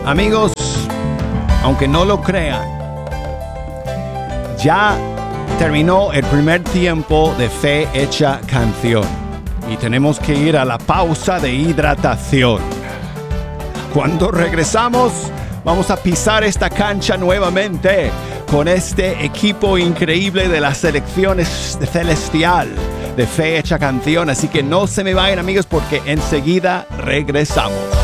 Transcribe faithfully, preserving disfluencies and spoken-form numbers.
Amigos, aunque no lo crean, ya terminó el primer tiempo de Fe Hecha Canción y tenemos que ir a la pausa de hidratación. Cuando regresamos, vamos a pisar esta cancha nuevamente con este equipo increíble de la selección celestial de Fe Hecha Canción. Así que no se me vayan, amigos, porque enseguida regresamos.